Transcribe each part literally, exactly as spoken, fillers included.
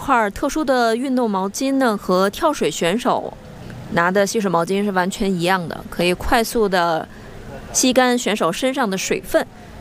块特殊的运动毛巾呢，和跳水选手拿的吸水毛巾是完全一样的，可以快速的吸干选手身上的水分。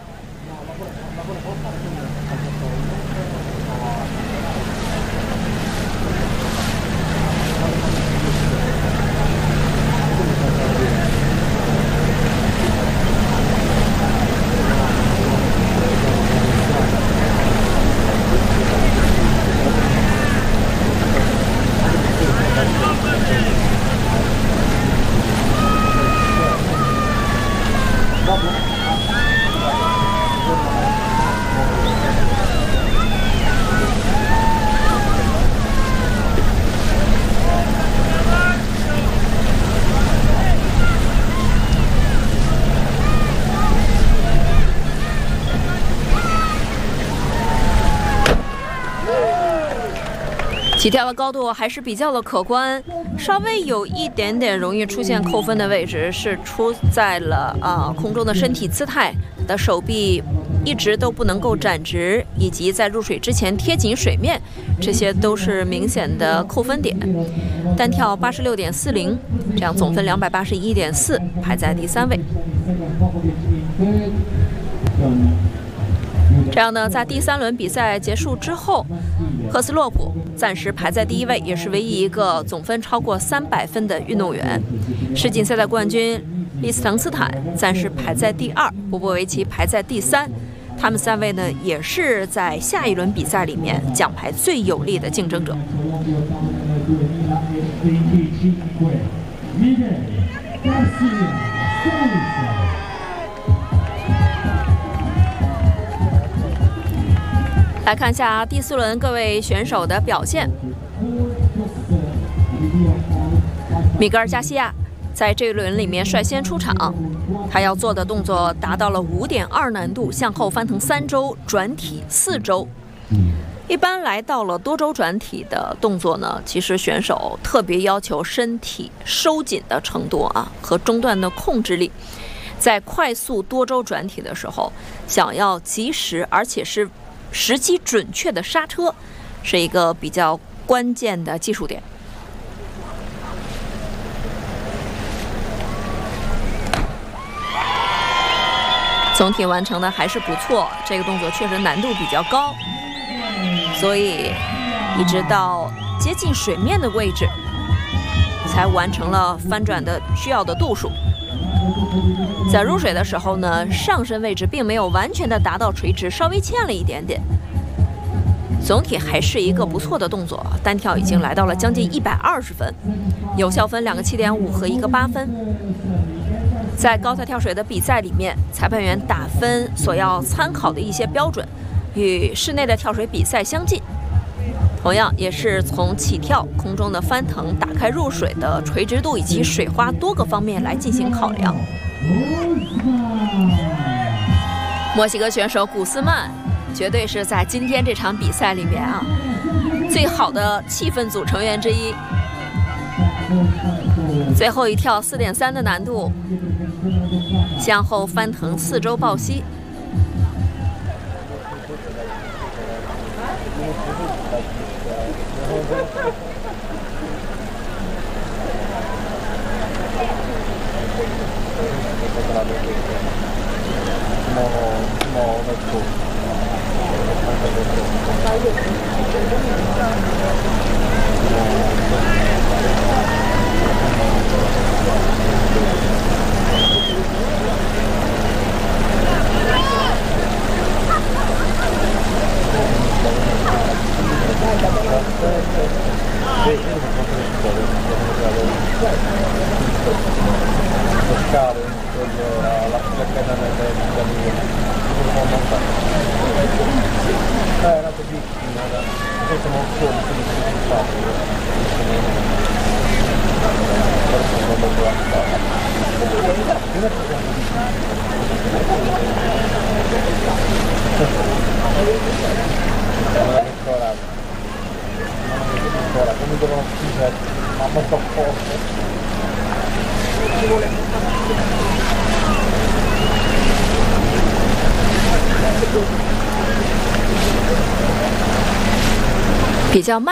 起跳的高度还是比较的可观，稍微有一点点容易出现扣分的位置是出在了啊、呃、空中的身体姿态，的手臂一直都不能够展直，以及在入水之前贴紧水面，这些都是明显的扣分点。单跳八十六点四零，这样总分两百八十一点四，排在第三位。这样呢，在第三轮比赛结束之后，赫斯洛普暂时排在第一位，也是唯一一个总分超过三百分的运动员。世锦赛的冠军利斯滕斯坦暂时排在第二，波波维奇排在第三。他们三位呢，也是在下一轮比赛里面奖牌最有力的竞争者。来看一下第四轮各位选手的表现。米格尔加西亚在这一轮里面率先出场，他要做的动作达到了 五点二 难度，向后翻腾三周，转体四周。一般来到了多周转体的动作呢，其实选手特别要求身体收紧的程度啊和中段的控制力。在快速多周转体的时候，想要及时而且是时机准确的刹车，是一个比较关键的技术点。总体完成的还是不错，这个动作确实难度比较高，所以一直到接近水面的位置才完成了翻转的需要的度数。在入水的时候呢，上身位置并没有完全的达到垂直，稍微欠了一点点。总体还是一个不错的动作，单跳已经来到了将近一百二十分，有效分两个七点五和一个八分。在高跳跳水的比赛里面，裁判员打分所要参考的一些标准与室内的跳水比赛相近，同样也是从起跳、空中的翻腾、打开入水的垂直度以及水花多个方面来进行考量。墨西哥选手古斯曼绝对是在今天这场比赛里面啊最好的气氛组成员之一。最后一跳 四点三 的难度，向后翻腾四周抱膝。比较慢。